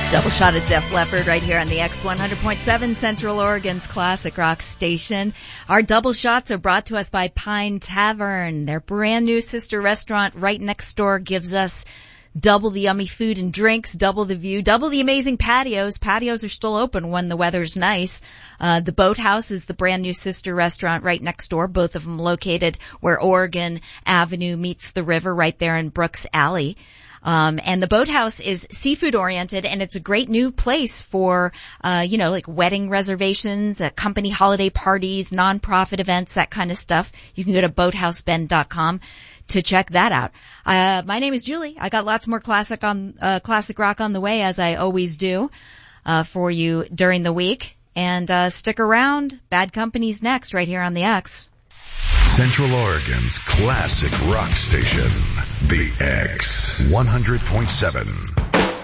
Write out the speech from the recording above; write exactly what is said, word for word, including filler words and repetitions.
Double shot of Def Leppard right here on the X one hundred point seven, Central Oregon's classic rock station. Our double shots are brought to us by Pine Tavern. Their brand new sister restaurant right next door gives us double the yummy food and drinks, double the view, double the amazing patios. Patios are still open when the weather's nice. Uh, the Boathouse is the brand new sister restaurant right next door, both of them located where Oregon Avenue meets the river right there in Brooks Alley. Um, and the Boathouse is seafood oriented, and it's a great new place for, uh, you know, like wedding reservations, uh, company holiday parties, nonprofit events, that kind of stuff. You can go to boathouse bend dot com to check that out. Uh, my name is Julie. I got lots more classic on, uh, classic rock on the way, as I always do, uh, for you during the week. And, uh, stick around. Bad Company's next right here on the X. Central Oregon's classic rock station, the X one hundred point seven.